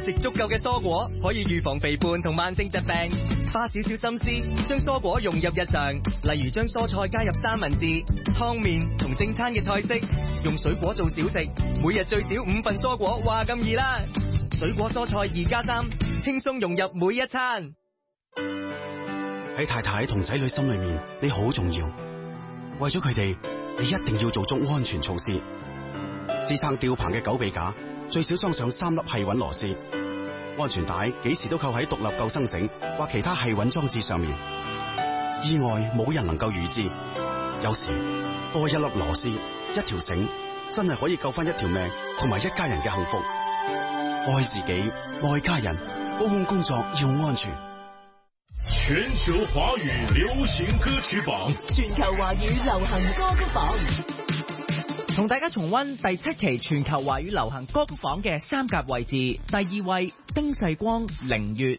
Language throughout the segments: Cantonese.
食足夠嘅蔬果可以預防肥胖同慢性疾病。花少少心思，將蔬果融入日常，例如將蔬菜加入三文治、湯麵同正餐嘅菜式，用水果做小食，每日最少5份蔬果，話咁易啦！水果蔬菜2+3，輕鬆融入每一餐。 喺太太同仔女心裏面，你好重要。為咗佢哋，你一定要做足安全措施。支撐吊棚嘅狗臂架最少裝上3粒繫穩螺絲，安全帶幾時都扣喺獨立救生繩或其他繫穩裝置上面。意外冇人能夠預知，有時多一粒螺絲、一條繩，真係可以救翻一條命同埋一家人嘅幸福。愛自己，愛家人，高空工作要安全。 全球華語流行歌曲榜， 全球華語流行歌曲榜， 同大家重溫第7期全球華語流行歌曲榜嘅3甲位置。第2位，丁世光《凌月》。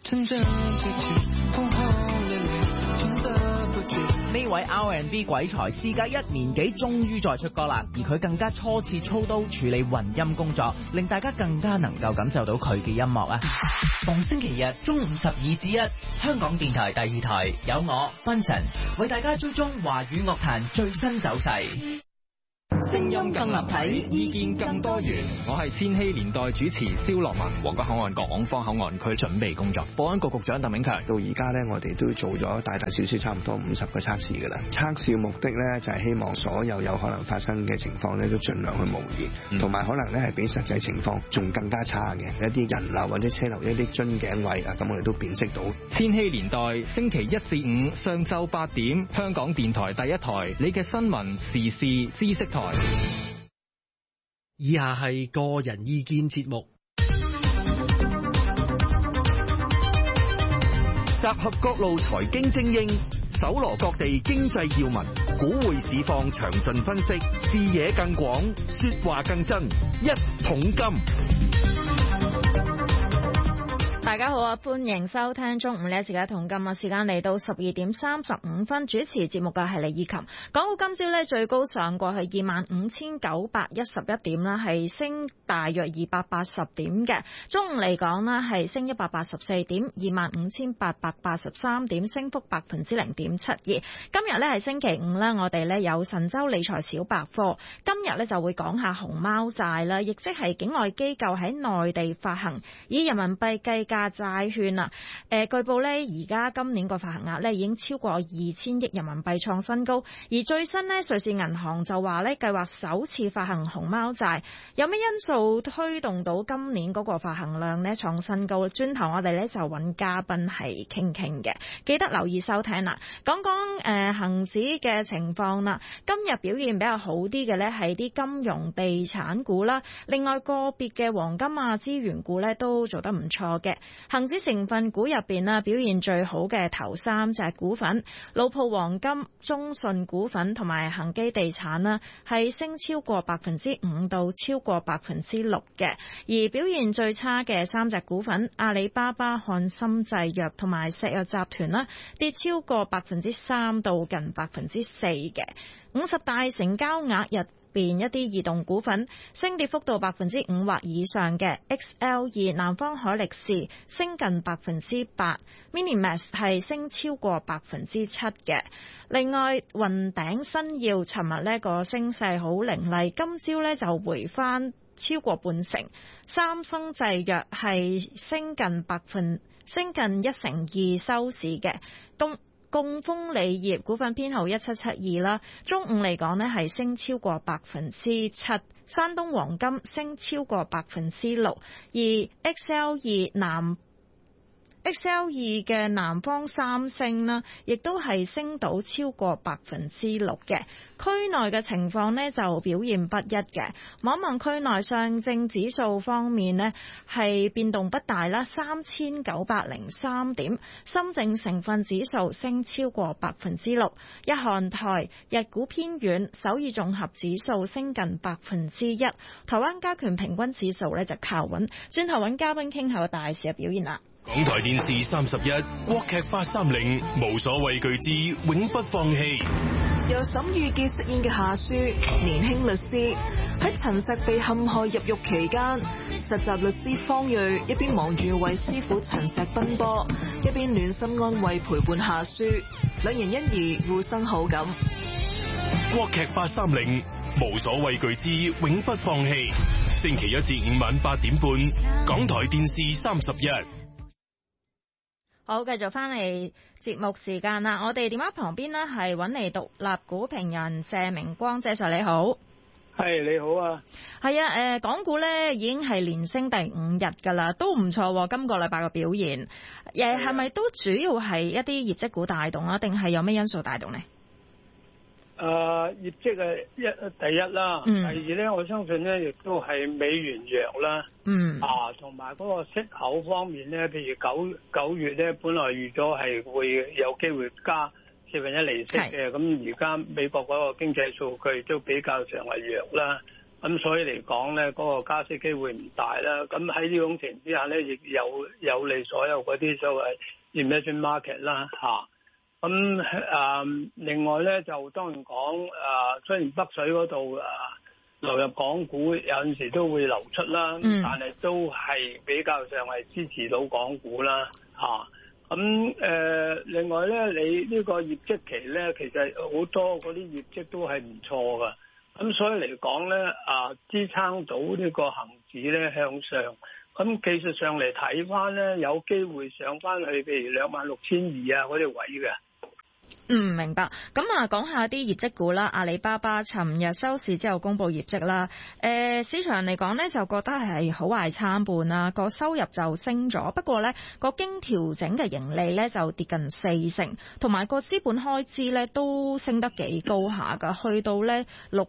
呢位 R&B 鬼才事隔1年幾終於再出歌啦，而佢更加初次操刀處理混音工作，令大家更加能夠感受到佢嘅音樂啊！逢星期日中午12至1，香港電台第2台有我 Vincent 為大家追蹤華語樂壇最新走勢。 聲音更立體，意見更多元。我係千禧年代主持蕭樂文。皇崗口岸港方口岸區準備工作，保安局局長鄧炳強。 到而家呢，我哋都做咗大大小小差唔多50個測試㗎啦。測試嘅目的呢，就係希望所有可能發生嘅情況呢，都盡量去模擬，同埋可能呢係比實際情況仲更加差嘅一啲人流或者車流一啲樽頸位啊，咁我哋都辨識到。 千禧年代星期1至5上晝8點，香港電台第1台，你嘅新聞時事知識台。 以下係個人意見節目， 集合各路財經精英，搜羅各地經濟要聞，股匯市況詳盡分析，視野更廣，說話更真，一桶金。 大家好啊，歡迎收聽中午呢一節嘅同今日時間嚟到12點35分，主持節目嘅係李以琴。港股今朝呢最高上過去25,911點啦，係升大約280點嘅。中午嚟講呢係升184點，25,883點，升幅0.72%。今日呢係星期五啦，我哋呢有神州理財小百科，今日呢就會講下熊貓債啦，亦即係境外機構喺內地發行以人民幣計價債券啦，據報呢，而家今年個發行額呢已經超過2000億人民幣，創新高。而最新呢，瑞士銀行就話呢，計劃首次發行熊貓債。有咩因素推動到今年嗰個發行量呢創新高？轉頭我哋呢就揾嘉賓係傾傾嘅，記得留意收聽啦。講講恒指嘅情況啦，今日表現比較好啲嘅呢係啲金融地產股啦，另外個別嘅黃金啊資源股呢都做得唔錯嘅。恒指成分股入邊啦，表現最好嘅頭3隻股份，老鋪黃金、中信股份同埋恒基地產啦，係升超過5%到超過6%嘅。而表現最差嘅3隻股份，阿里巴巴、漢森製藥同埋石藥集團啦，跌超過3%到近4%嘅。50大成交額入邊一啲移動股份升跌幅度5%或以上嘅 XL2 南方海力士升近8%，Minimax 係升超過7%嘅。另外雲頂新耀尋日呢個升勢好凌厲，今朝呢就回翻超過半成。三生製藥係升近1%收市嘅。贛鋒鋰業股份編號1772啦，中午嚟講呢係升超過7%，山東黃金升超過6%，而 XL2 嘅南方三星啦，亦都係升到超過6%嘅。區內嘅情況呢就表現不一嘅。望一望區內上證指數方面呢係變動不大啦，3903點。深證成分指數升超過6%。日韓台日股偏軟，首爾綜合指數升近1%。台灣加權平均指數呢就靠穩。轉頭揾嘉賓傾下個大市嘅表現啦。 港台電視31，國劇830，無所畏懼之永不放棄。 由沈玉潔飾演嘅夏書，年輕律師喺陳石被陷害入獄期間，實習律師方睿一邊忙住為師傅陳石奔波，一邊暖心安慰陪伴夏書，兩人因而互生好感。 國劇830，無所畏懼之永不放棄。星期一至五晚8點半，港台電視31。 好，繼續翻嚟節目時間啦。我哋電話旁邊呢係揾嚟獨立股評人謝明光，謝 Sir 你好。 係你好啊。 係啊，港股呢已經係連升第5日㗎啦，都唔錯。今個禮拜嘅表現，係咪都主要係一啲業績股帶動啊？定係有咩因素帶動呢？ 業績係第一啦，第二咧，我相信咧亦都係美元弱啦，同埋嗰個息口方面咧，譬如九月咧，本來預咗係會有機會加1/4利息嘅，咁而家美國嗰個經濟數據都比較上係弱啦，咁所以嚟講咧，嗰個加息機會唔大啦。咁喺呢種情況之下咧，亦有利所有嗰啲所謂 emerging market 啦，咁另外咧就當然講雖然北水嗰度流入港股有陣時都會流出啦，但係都係比較上係支持到港股啦，咁另外咧，你呢個業績期咧，其實好多嗰啲業績都係唔錯噶，咁所以嚟講咧支撐到呢個恆指咧向上。咁技術上嚟睇翻咧，有機會上翻去譬如26,200啊嗰啲位嘅。 明白。咁講下啲業績股啦。阿里巴巴尋日收市之後公布業績啦。市場嚟講呢，就覺得係好壞參半啦。個收入就升咗，不過呢個經調整嘅盈利呢就跌近40%，同埋個資本開支呢都升得幾高下噶，去到呢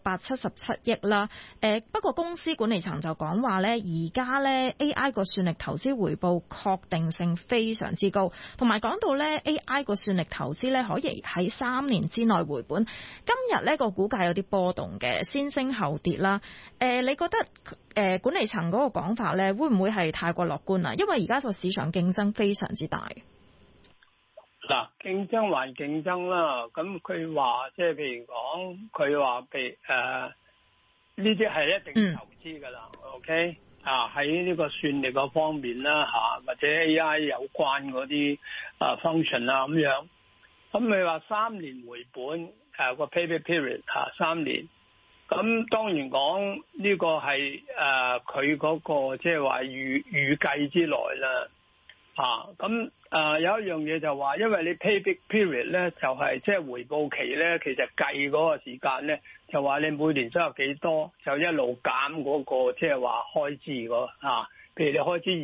677億啦。不過公司管理層就講話呢，而家呢 AI 個算力投資回報確定性非常之高，同埋講到呢 AI 個算力投資呢可以喺3年之內回本。今日呢個股價有啲波動嘅，先升後跌啦。你覺得管理層嗰個講法呢會唔會係太過樂觀啊？因為而家個市場競爭非常之大。 嗱，競爭還競爭啦。咁佢話即係譬如講，佢話譬如呢啲係一定投資㗎啦。OK 喺呢個算力嗰方面啦或者 AI 有關嗰啲function咁樣。咁你話3年回本個 payback period 3年，咁當然講呢個係佢嗰個即係話預計之內啦，咁有一樣嘢就話，因為你 payback period 咧就係即係回報期咧，其實計嗰個時間咧就話你每年收入幾多，就一路減嗰個即係話開支譬如你開支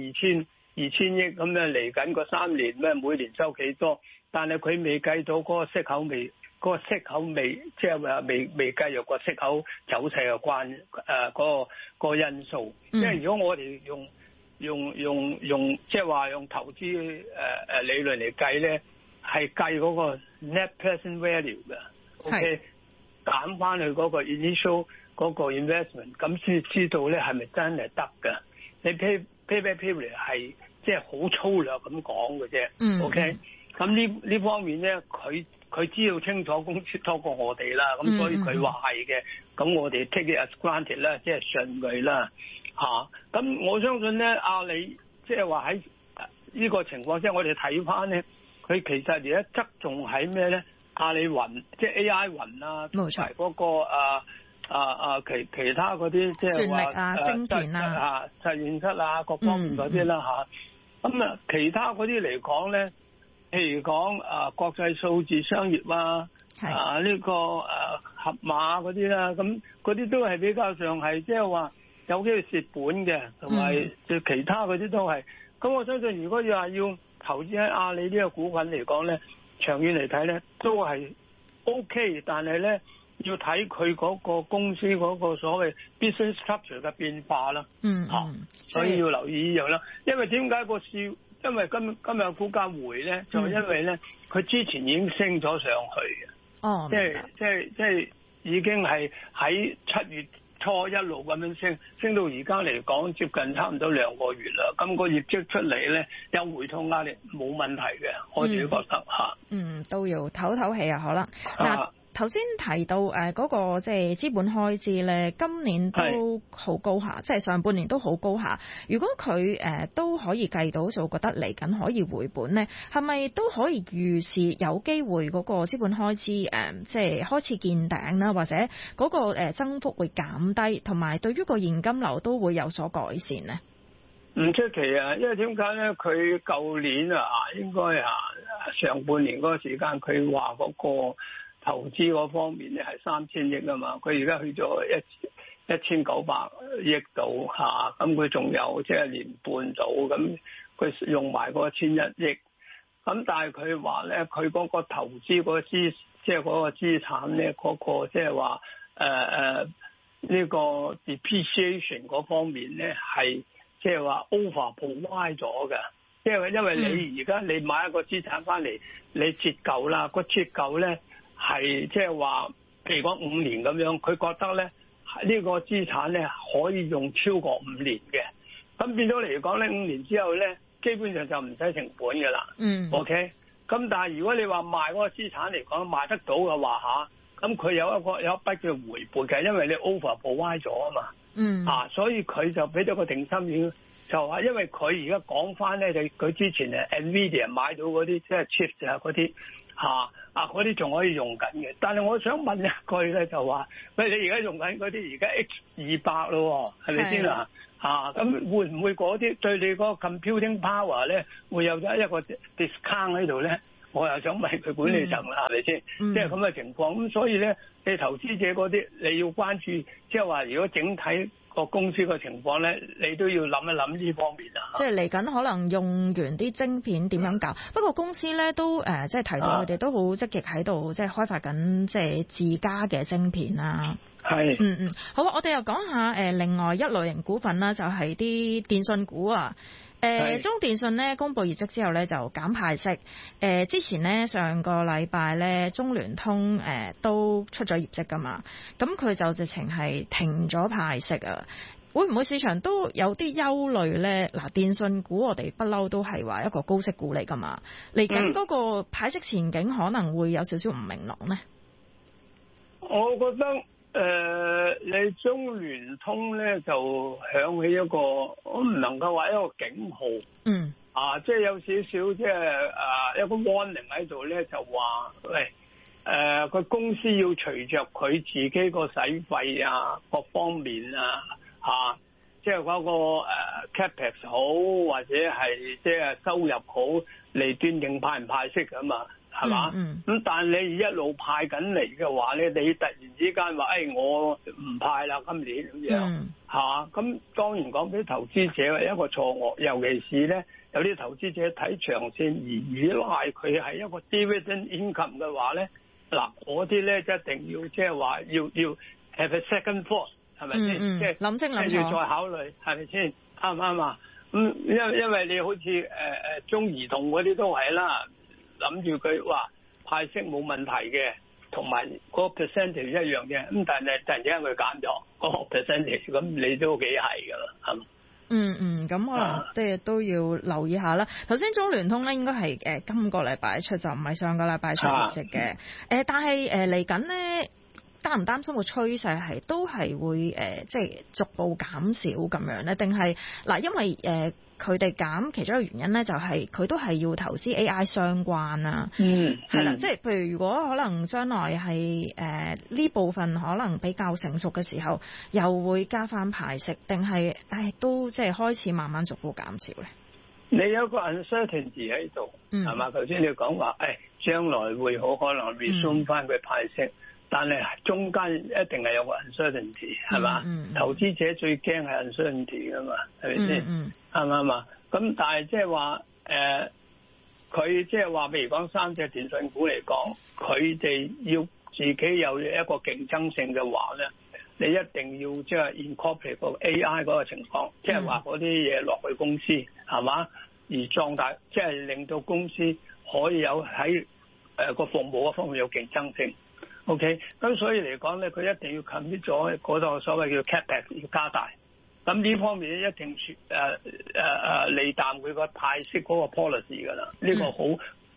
2000億咁樣，嚟緊個3年咩每年收幾多？但係佢未計到嗰個息口未，即係話未計入個息口走勢嘅嗰個因素。因為如果我哋用即係話用投資理論嚟計咧，係計嗰個 net present value 嘅 ，OK， 減翻去嗰個 initial 嗰個 investment， 咁先知道咧係咪真係得㗎？你 payback period 係即係好粗略咁講嘅啫，OK。咁呢方面咧，佢知道清楚公司多過我哋啦，咁所以佢話係嘅，咁我哋 take it as granted 啦，即係信佢啦，咁我相信咧，阿里即係話喺呢個情況之下，我哋睇翻咧，佢其實而家側重喺咩咧？阿里雲即係 AI 雲啊，冇錯，嗰個其他嗰啲即係話晶片實驗室各方面嗰啲啦咁其他嗰啲嚟講咧。譬如講國際數字商業呢個盒馬嗰啲啦，咁嗰啲都係比較上係即係話有機會蝕本嘅，同埋其他嗰啲都係。咁我相信如果要投資喺阿里呢個股份嚟講咧，長遠嚟睇咧都係 OK， 但係咧要睇佢嗰個公司嗰個所謂 business structure 嘅變化啦。所以要留意呢樣啦。因為點解個市？因為今日股價回咧，就因為咧佢之前已經升咗上去嘅，即係已經係喺7月初一路咁樣升到而家嚟講接近差唔多2個月啦。咁個業績出嚟咧有回吐壓力冇問題嘅，我自己覺得都要唞唞氣可能嗱。 頭先提到嗰個即係資本開支咧，今年都好高下，即係上半年都好高下。如果佢都可以計到數，覺得嚟緊可以回本咧，係咪都可以預示有機會嗰個資本開支即係開始見頂啦，或者嗰個增幅會減低，同埋對於個現金流都會有所改善呢？ 唔出奇啊，因為點解咧？佢舊年應該上半年嗰個時間，佢話嗰個投資嗰方面咧係3000億啊嘛，佢而家去咗1900億度嚇，咁佢仲有即係年半度，咁佢用埋嗰1100億，咁但係佢話咧，佢嗰個投資嗰個即係嗰個資產咧，嗰個即係話呢個 depreciation 嗰方面咧係即係話 over-provide 咗嘅，因為你而家你買一個資產翻嚟，你折舊啦，個折舊咧係即係話，譬如講5年咁樣，佢覺得咧呢個資產咧可以用超過5年嘅，咁變咗嚟講咧5年之後咧，基本上就唔使成本㗎啦。OK， 咁但係如果你話賣嗰個資產嚟講賣得到嘅話咁佢有一筆叫回撥嘅，因為你 over-provide 咗啊嘛。所以佢就俾咗個定心丸，就話因為佢而家講翻咧，就佢之前Nvidia 買到嗰啲即係 chips 嗰啲嗰啲仲可以用緊嘅。但係我想問一句咧，就話喂，你而家用緊嗰啲而家 H200 咯，係咪先啊？咁會唔會嗰啲對你嗰個 computing power 咧會有咗一個 discount 喺度咧？我又想問佢管理層啦，係咪先？即係咁嘅情況，咁所以咧，你投資者嗰啲你要關注，即係話如果整體個公司個情況咧，你都要諗一諗呢方面啊。即係嚟緊可能用完啲晶片點樣搞？不過公司咧都即係提到佢哋都好積極喺度，即係開發緊即係自家嘅晶片啦。係。好啊，我哋又講下另外一類型股份啦，就係啲電信股啊。中電信咧公佈業績之後咧就減派息。之前咧上個禮拜咧中聯通都出咗業績噶嘛，咁佢就直情係停咗派息啊。會唔會市場都有啲憂慮咧？嗱，電信股我哋不嬲都係話一個高息股嚟噶嘛，嚟緊嗰個派息前景可能會有少少唔明朗呢？ 我覺得你中聯通咧就響起一個，我唔能夠話一個警號，即係有少少即係一個 warning 喺度咧，就話喂，個公司要隨着佢自己個使費各方面即係嗰個capex 好，或者係即係收入好嚟斷定派唔派息㗎嘛。係嘛？咁但係你一路派緊嚟嘅話咧，你突然之間話我唔派啦，今年咁樣咁當然講俾投資者係一個錯愕，尤其是咧有啲投資者睇長線而依賴佢係一個 dividend income 嘅話咧，嗱嗰啲咧一定要即係話要 have a second thought， 係咪先？即係諗清諗楚，要再考慮，係咪先？啱唔啱啊？咁因為你好似中移動嗰啲都係啦。諗住佢話派息冇問題嘅，同埋嗰個 percentage 一樣嘅，咁但係突然之間佢減咗嗰個 percentage，咁你都幾係噶啦，係嘛？ 咁可能即係都要留意下啦。頭先中聯通咧應該係今個禮拜出，就唔係上個禮拜出業績嘅。但係嚟緊咧擔唔擔心個趨勢係都係會即係逐步減少咁樣咧？定係嗱，因為佢哋減其中一個原因咧，就係佢都係要投資 AI 相關啦。係啦，即係譬如如果可能將來係呢部分可能比較成熟嘅時候，又會加翻派息，定係都即係開始慢慢逐步減少咧？ 你有個 uncertainty 喺度，係嘛？頭先你講話將來會好可能 resume 翻佢派息。但係中間一定係有個 uncertainty， 係嘛？投資者最驚係 uncertainty 噶嘛，係咪先？啱唔啱啊？咁但係即係話佢即係話，譬如講3隻電信股嚟講，佢哋要自己有一個競爭性嘅話咧，你一定要即係 incorporate 個 AI 嗰個情況，即係話嗰啲嘢落去公司，係嘛？而壯大，即係令到公司可以有喺個服務嗰方面有競爭性。OK， 咁所以嚟講咧，佢一定要 commit 咗嗰個所謂叫 capex 要加大。咁呢方面咧一定利淡佢個派息嗰個 policy 㗎啦。呢個好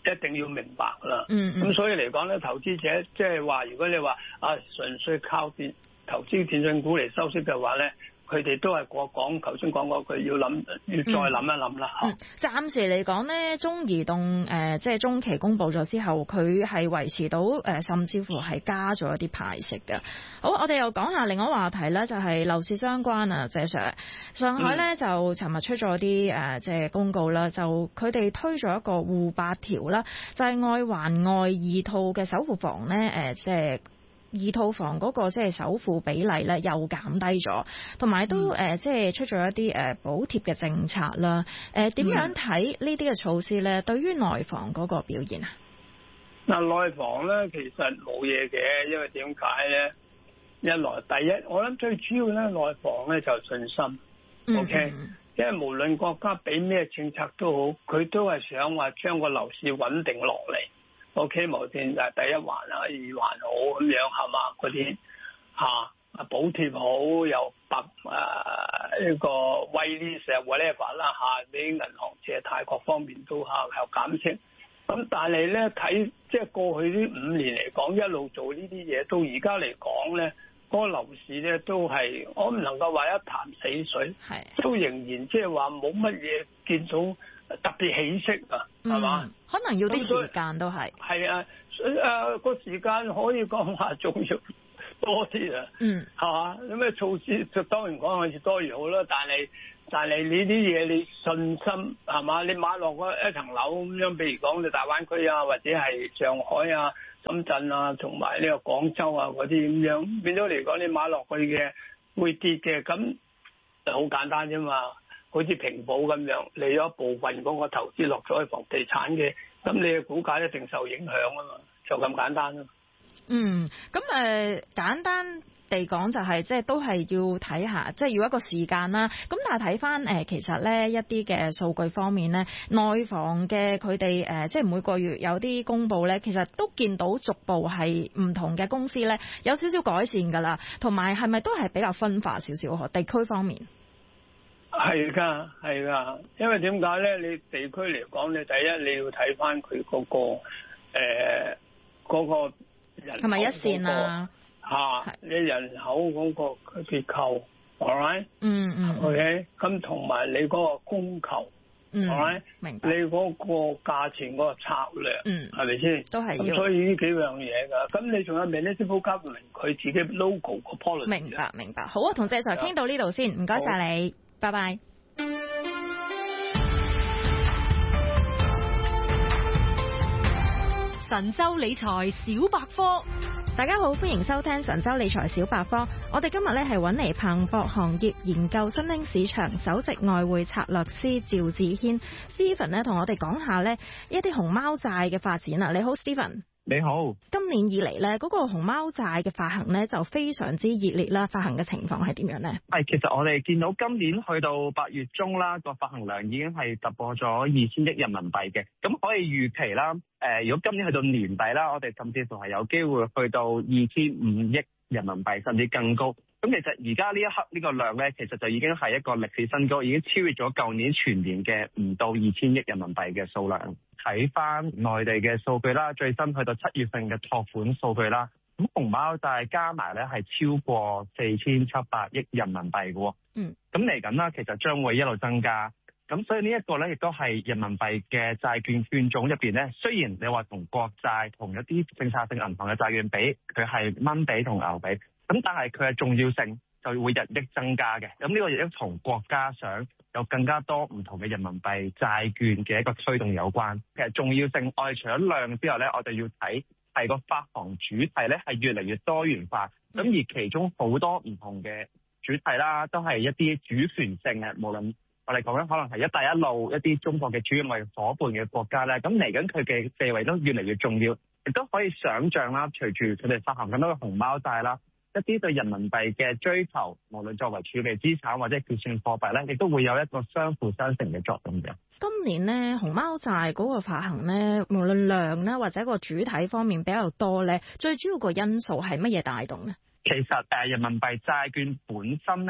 一定要明白啦。咁所以嚟講咧，投資者即係話，如果你話純粹靠投資電信股嚟收息嘅話咧，佢哋都係頭先講過，佢要再諗一諗啦嚇。 暫時嚟講咧，中移動即係中期公佈咗之後，佢係維持到甚至乎係加咗一啲派息嘅。好，我哋又講下另外一個話題咧，就係樓市相關啊，謝 Sir。上海咧就尋日出咗啲即係公告啦，就佢哋推咗一個護八條啦，就係外環外二套嘅首付房咧即係。二套房嗰個即係首付比例咧又減低咗，同埋都即係出咗一啲補貼嘅政策啦。點樣睇呢啲嘅措施咧？對於內房嗰個表現啊？ 嗱，內房咧其實冇嘢嘅，因為點解咧？一來第一，我諗最主要咧內房咧就係信心。OK，因為無論國家俾咩政策都好，佢都係想話將個樓市穩定落嚟。OK， 無線就係第一環啊、二環好咁樣係嘛？嗰啲補貼好又呢個威利石 whatever 啦俾銀行借貸各方面都有減息。咁但係咧睇即係過去呢5年嚟講，一路做呢啲嘢，到而家嚟講咧，嗰個樓市咧都係我唔能夠話一潭死水，都仍然即係話冇乜嘢見到特別起色啊，係嘛？ 可能要啲時間都係。係啊，個時間可以講話仲要多啲啊。係嘛？咁咩措施就當然講係越多越好啦。但係呢啲嘢你信心係嘛？你買落一層樓咁樣，譬如講你大灣區啊，或者係上海啊、深圳啊，同埋呢個廣州啊嗰啲咁樣，變咗嚟講你買落去嘅會跌嘅，咁好簡單啫嘛。好似平保咁樣，你有一部分嗰個投資落咗去房地產嘅，咁你嘅股價一定受影響啊嘛，就咁簡單咯。 咁簡單地講就係即係都係要睇下，即係要一個時間啦。咁但係睇翻其實咧一啲嘅數據方面咧，內房嘅佢哋即係每個月有啲公佈咧，其實都見到逐步係唔同嘅公司咧有少少改善㗎啦，同埋係咪都係比較分化少少地區方面？ 係噶，因為點解咧？你地區嚟講，你第一你要睇翻佢嗰個人口係咪一線啊？你人口嗰個結構 ，all right？ OK， 咁同埋你嗰個供求 ，all right？ 明白。你嗰個價錢嗰個策略，係咪先？都係。咁所以呢幾樣嘢噶，咁你仲有 municipal government 佢自己 local 個 policy。 明白。好啊，同謝 Sir 傾到呢度先，唔該晒你。拜拜。 神州理財小百科， 大家好，歡迎收聽神州理財小百科。我哋今日咧係揾嚟彭博行業研究新興市場首席外匯策略師趙志軒 Stephen 咧，同我哋講下呢一啲熊貓債嘅發展啦。你好 Stephen。 你好。今年以嚟咧，嗰個熊貓債嘅發行咧就非常之熱烈啦。發行嘅情況係點樣咧？ 其實我哋見到今年去到8月中啦，個發行量已經係突破咗2000億人民幣嘅。咁可以預期啦，如果今年去到年底啦，我哋甚至乎係有機會去到2500億人民幣，甚至更高。咁其實而家呢一刻呢個量咧，其實就已經係一個歷史新高，已經超越咗舊年全年嘅唔到2000億人民幣嘅數量。睇翻內地嘅數據啦，最新去到7月份嘅託款數據啦，咁熊貓債加埋咧係超過4700億人民幣嘅喎。咁嚟緊啦，其實將會一路增加。咁所以呢一個咧，亦都係人民幣嘅債券券種入邊咧。雖然你話同國債同一啲政策性銀行嘅債券比，佢係蚊比同牛比，咁但係佢嘅重要性就會日益增加嘅。咁呢個亦都同國家想有更加多唔同嘅人民幣債券嘅一個推動有關。其實重要性，我哋除咗量之外咧，我哋要睇係個發行主題咧係越嚟越多元化。咁而其中好多唔同嘅主題啦，都係一啲主權性嘅，無論我哋講緊可能係一帶一路一啲中國嘅主要貿易夥伴嘅國家咧，咁嚟緊佢嘅地位都越嚟越重要，亦都可以想像啦。隨住佢哋發行更多嘅熊貓債啦，一啲對人民幣嘅追求，無論作為儲備資產或者結算貨幣咧，亦都會有一個相輔相成嘅作用嘅。 今年呢，熊貓債嗰個發行呢，無論量呢或者個主體方面比較多咧，最主要個因素係乜嘢帶動呢？ 其實人民幣債券本身咧，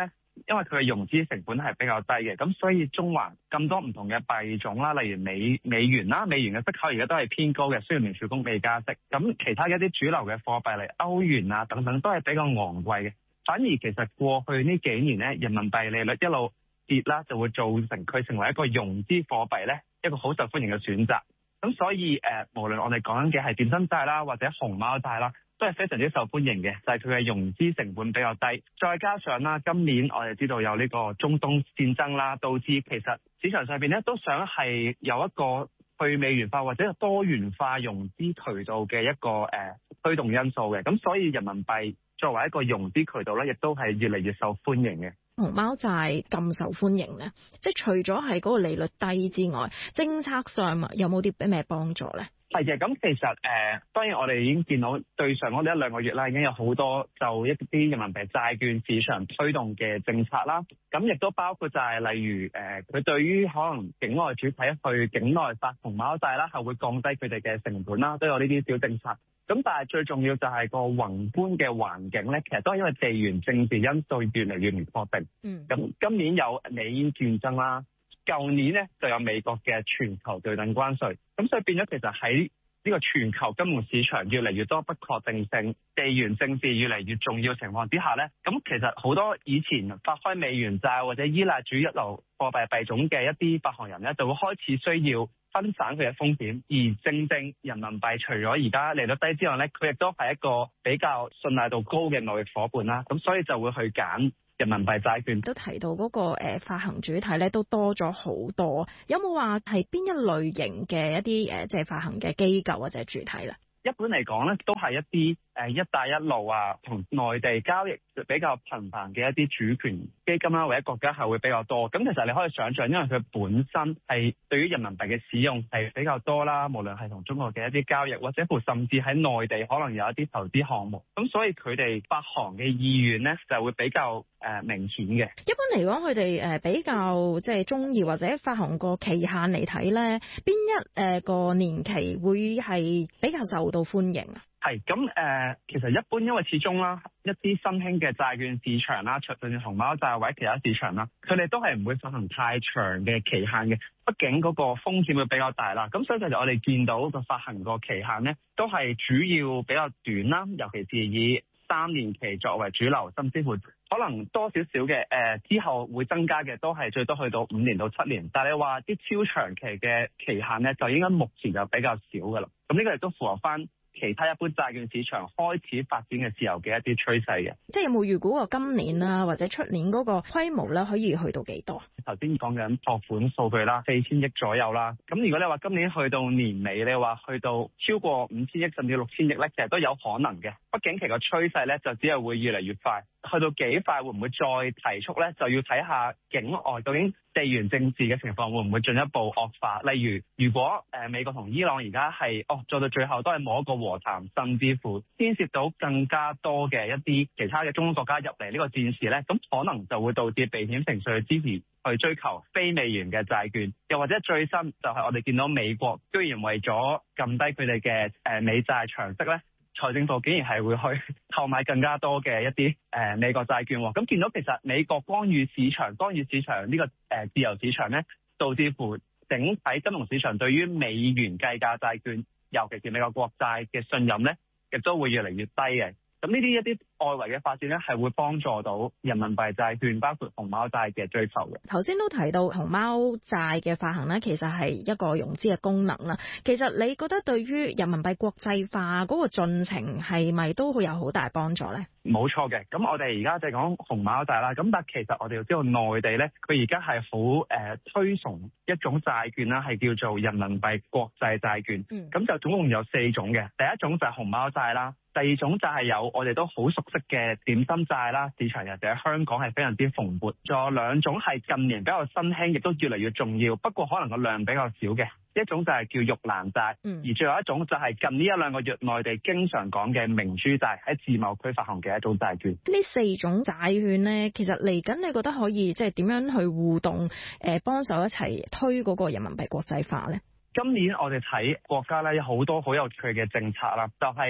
因為佢嘅融資成本係比較低嘅，咁所以中環咁多唔同嘅幣種啦，例如美元啦，美元嘅息口而家都係偏高嘅，雖然聯儲局未加息，咁其他一啲主流嘅貨幣嚟歐元啊等等都係比較昂貴嘅。反而其實過去呢幾年咧，人民幣利率一路跌啦，就會造成佢成為一個融資貨幣咧，一個好受歡迎嘅選擇。咁所以無論我哋講緊嘅係點身債啦，或者熊貓債啦，都係非常之受歡迎嘅，就係佢嘅融資成本比較低。再加上啦，今年我哋知道有呢個中東戰爭啦，導致其實市場上邊咧都想係有一個去美元化或者多元化融資渠道嘅一個推動因素嘅。咁所以人民幣作為一個融資渠道咧，亦都係越嚟越受歡迎嘅。 熊貓債咁受歡迎咧，即係除咗係嗰個利率低之外，政策上有冇啲咩幫助咧？ 係嘅，咁其實當然我哋已經見到對上嗰一兩個月啦，已經有好多就一啲人民幣債券市場推動嘅政策啦。咁亦都包括就係例如佢對於可能境外主體去境內發熊貓債啦，係會降低佢哋嘅成本啦，都有呢啲小政策。咁但係最重要就係個宏觀嘅環境咧，其實都係因為地緣政治因素越嚟越唔確定。咁今年有美英戰爭啦，舊年咧就有美國嘅全球對等關稅，咁所以變咗其實喺呢個全球金融市場越嚟越多不確定性，地緣政治越嚟越重要情況之下咧，咁其實好多以前發開美元債或者依賴住一流貨幣幣種嘅一啲發行人咧，就會開始需要分散佢嘅風險，而正人民幣除咗而家利率低之外咧，佢亦都係一個比較信賴度高嘅貿易夥伴啦，咁所以就會去揀人民幣債券。 都提到嗰個發行主體咧都多咗好多，有冇話係邊一類型嘅一啲即係發行嘅機構或者主體咧？ 一般嚟講咧，都係一啲一帶一路啊，同內地交易比較頻繁嘅一啲主權基金啦，或者國家係會比較多。咁其實你可以想象，因為佢本身係對於人民幣嘅使用係比較多啦，無論係同中國嘅一啲交易，或者乎甚至喺內地可能有一啲投資項目。咁所以佢哋發行嘅意願咧就會比較明顯嘅。 一般嚟講，佢哋比較即係中意或者發行個期限嚟睇咧，邊一個年期會係比較受到歡迎啊？ 係咁其實一般因為始終啦，一啲新興嘅債券市場啦，除咗熊貓債或者其他市場啦，佢哋都係唔會發行太長嘅期限嘅，畢竟嗰個風險會比較大啦。咁所以其實我哋見到個發行個期限咧，都係主要比較短啦，尤其是以3年期作為主流，甚至乎可能多少少嘅之後會增加嘅，都係最多去到5年到7年。但係你話啲超長期嘅期限咧，就應該目前就比較少噶啦。咁呢個亦都符合翻其他一般債券市場開始發展嘅時候嘅一啲趨勢嘅。 即係有冇預估過今年啊或者出年嗰個規模咧可以去到幾多？ 頭先講緊託款數據啦，4000億左右啦。咁如果你話今年去到年尾，你話去到超過5000億甚至6000億咧，其實都有可能嘅。畢竟其個趨勢咧就只係會越嚟越快，去到幾快會唔會再提速咧，就要睇下境外究竟地緣政治嘅情況會唔會進一步惡化。例如果美國同伊朗而家係做到最後都係冇一個和談，甚至乎牽涉到更加多嘅一啲其他嘅中東國家入嚟呢個戰事咧，咁可能就會導致避險情緒去支持去追求非美元嘅債券，又或者最新就係我哋見到美國居然為咗撳低佢哋嘅美債長息咧，財政部竟然係會去購買更加多嘅一啲美國債券。咁見到其實美國干預市場呢個自由市場咧，導致乎整體金融市場對於美元計價債券，尤其是美國國債嘅信任咧，亦都會越嚟越低嘅。咁呢啲一啲外圍嘅發展咧，係會幫助到人民幣債券，包括熊貓債嘅追求嘅。 頭先都提到熊貓債嘅發行咧，其實係一個融資嘅功能啦。其實你覺得對於人民幣國際化嗰個進程係咪都會有好大幫助咧？ 冇錯嘅。咁我哋而家就係講熊貓債啦。咁但其實我哋要知道內地咧，佢而家係好推崇一種債券啦，係叫做人民幣國際債券。咁就總共有4種嘅。第一種就係熊貓債啦。第二種就係有我哋都好熟悉嘅點心債啦，市場入邊喺香港係非常之蓬勃。仲有2種係近年比較新興，亦都越嚟越重要，不過可能個量比較少嘅。一種就係叫玉蘭債，而最後一種就係近呢1-2個月內地經常講嘅明珠債，喺自貿區發行嘅一種債券。 呢4種債券呢，其實嚟緊你覺得可以即係點樣去互動幫手一齊推嗰個人民幣國際化呢？ 今年我哋睇國家咧有好多好有趣嘅政策啦，就係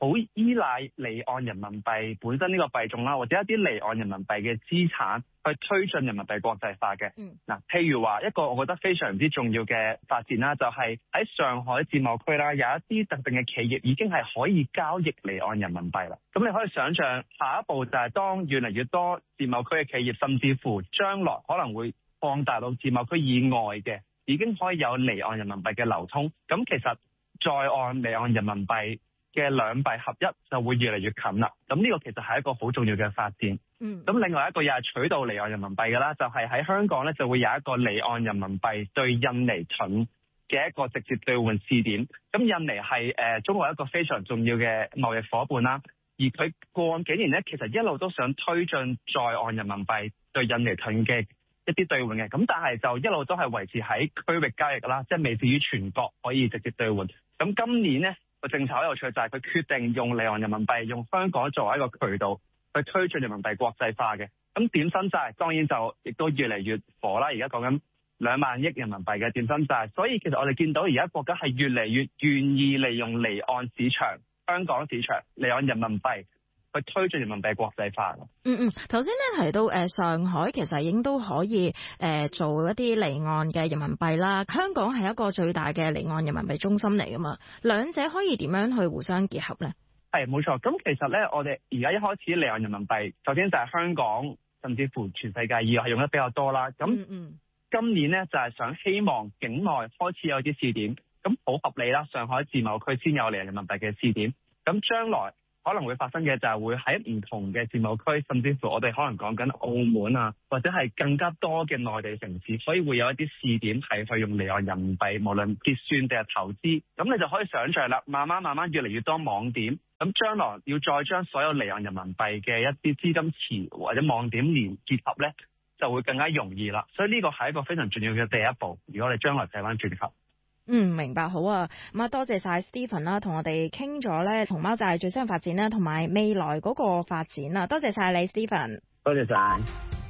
好依賴離岸人民幣本身呢個幣種啦，或者一啲離岸人民幣嘅資產去推進人民幣國際化嘅。譬如話一個我覺得非常之重要嘅發展啦，就係喺上海自貿區啦，有一啲特定嘅企業已經係可以交易離岸人民幣啦。咁你可以想象下一步就係當越嚟越多自貿區嘅企業，甚至乎將來可能會擴大到自貿區以外嘅，已經可以有離岸人民幣嘅流通。咁其實在岸離岸人民幣嘅兩幣合一就會越嚟越近啦。咁呢個其實係一個好重要嘅發展。咁另外一個又係取代離岸人民幣嘅啦，就係喺香港咧就會有一個離岸人民幣對印尼盾嘅一個直接兌換試點。咁印尼係中國一個非常重要嘅貿易夥伴啦，而佢過往幾年咧其實一路都想推進在岸人民幣對印尼盾嘅一啲兌換嘅，咁但係就一路都係維持喺區域交易啦，即係未至於全國可以直接兌換。咁今年呢個政策好有趣，就係佢決定用離岸人民幣，用香港作為一個渠道去推進人民幣國際化嘅。咁點心債當然就亦都越嚟越火啦，而家講緊2萬億人民幣嘅點心債，所以其實我哋見到而家國家係越嚟越願意利用離岸市場、香港市場、離岸人民幣去推進人民幣國際化。 頭先咧提到上海其實已經都可以做一啲離岸嘅人民幣啦，香港係一個最大嘅離岸人民幣中心嚟噶嘛，兩者可以點樣去互相結合咧？ 係冇錯，咁其實咧我哋而家一開始離岸人民幣，首先就係香港甚至乎全世界以外係用得比較多啦。咁今年咧就係想希望境內開始有啲試點，咁好合理啦。上海自貿區先有離岸人民幣嘅試點，咁將來可能會發生嘅就係會喺唔同嘅自貿區，甚至乎我哋可能講緊澳門啊，或者係更加多嘅內地城市，所以會有一啲試點係去用離岸人民幣，無論結算定係投資。咁你就可以想像啦，慢慢越嚟越多網點，咁將來要再將所有離岸人民幣嘅一啲資金池或者網點連結合咧，就會更加容易啦。所以呢個係一個非常重要嘅第一步。如果你將來睇翻轉頭。 明白，好啊。咁啊，多謝晒 Stephen 啦，同我哋傾咗咧熊貓債最新嘅發展啦，同埋未來嗰個發展啦。多謝晒你 Stephen。 多謝晒。